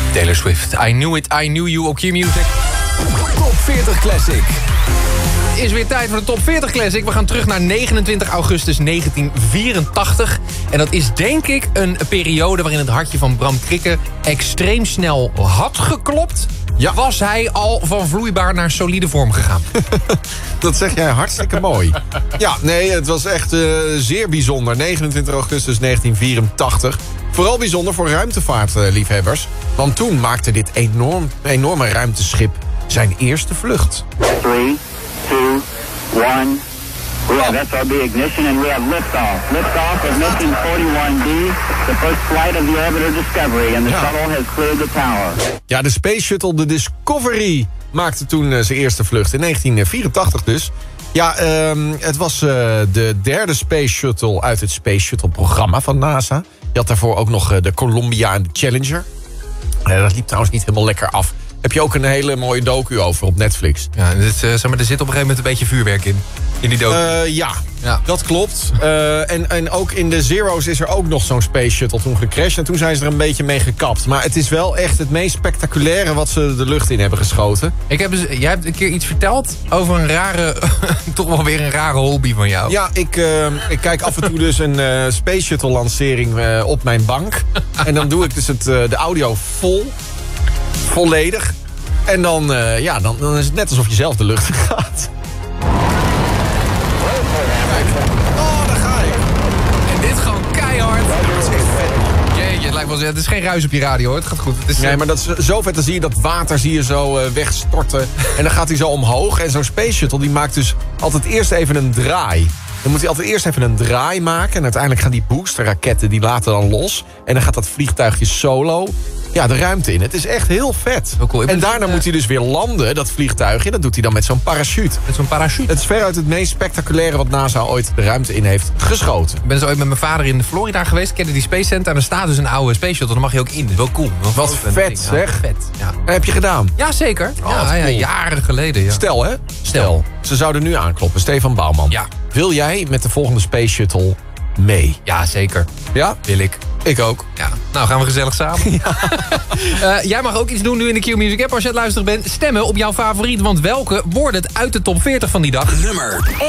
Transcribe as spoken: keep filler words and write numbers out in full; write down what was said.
Taylor Swift, I Knew It, I Knew You op Q-Music. Top veertig Classic. Het is weer tijd voor de Top veertig Classic. We gaan terug naar negenentwintig augustus negentien vierentachtig. En dat is denk ik een periode waarin het hartje van Bram Krikke extreem snel had geklopt. Ja. Was hij al van vloeibaar naar solide vorm gegaan? Dat zeg jij hartstikke mooi. Ja, nee, het was echt uh, zeer bijzonder. negenentwintig augustus negentien vierentachtig. Vooral bijzonder voor ruimtevaartliefhebbers. Want toen maakte dit enorm, enorme ruimteschip zijn eerste vlucht. three, two, one. We have S R B ignition and we have liftoff. Liftoff of mission forty-one D, the first flight of the orbiter Discovery, and the Ja. shuttle has cleared the tower. Ja, de Space Shuttle, de Discovery, maakte toen uh, zijn eerste vlucht. In negentien vierentachtig dus. Ja, um, het was uh, de derde Space Shuttle uit het Space Shuttle-programma van NASA. Je had daarvoor ook nog uh, de Columbia en de Challenger. Uh, dat liep trouwens niet helemaal lekker af. Heb je ook een hele mooie docu over op Netflix. Ja, dit, uh, zeg maar, er zit op een gegeven moment een beetje vuurwerk in. In die docu. Uh, ja, Ja. dat klopt. Uh, en, en ook in de Zero's is er ook nog zo'n Space Shuttle toen gecrashed. En toen zijn ze er een beetje mee gekapt. Maar het is wel echt het meest spectaculaire wat ze de lucht in hebben geschoten. Ik heb, dus- jij hebt een keer iets verteld over een rare, toch wel weer een rare hobby van jou. Ja, ik, uh, ik kijk af en toe dus een uh, Space Shuttle lancering uh, op mijn bank. En dan doe ik dus het, uh, de audio vol. Volledig. En dan, uh, ja, dan, dan is het net alsof je zelf de lucht in gaat. Oh, daar ga ik. En dit gewoon keihard. Dat is echt vet, man. Jeetje, het lijkt wel, het is geen ruis op je radio hoor. Het gaat goed. Het is, Nee, maar dat is zo vet. Dan zie je dat water zie je zo uh, wegstorten. En dan gaat hij zo omhoog. En zo'n Space Shuttle die maakt dus altijd eerst even een draai. Dan moet hij altijd eerst even een draai maken. En uiteindelijk gaan die boosterraketten die laten dan los. En dan gaat dat vliegtuigje solo ja, de ruimte in. Het is echt heel vet. Heel cool. Ik ben En daarna dus, uh, moet hij dus weer landen, dat vliegtuigje. Dat doet hij dan met zo'n parachute. met zo'n parachute. Het is veruit het meest spectaculaire wat NASA ooit de ruimte in heeft geschoten. Ik ben zo ooit met mijn vader in Florida geweest. Kennedy Space Center. En er staat dus een oude Space Shuttle. Daar mag je ook in. Wel cool. Wel Wat groot, vet, ding. Ja, zeg. vet. Ja. Dat heb je gedaan. Ja, zeker. Oh, ja, wat ja, cool. jaren geleden. Ja. Stel, hè? Stel. Ze zouden nu aankloppen. Stefan Bouwman. Ja. Wil jij met de volgende Space Shuttle mee? Ja, zeker. Ja? Wil ik. Ik ook. Ja. Nou, gaan we gezellig samen. Ja. uh, jij mag ook iets doen nu in de Q-Music app als je aan het luisteren bent. Stemmen op jouw favoriet. Want welke wordt het uit de top veertig van die dag? Nummer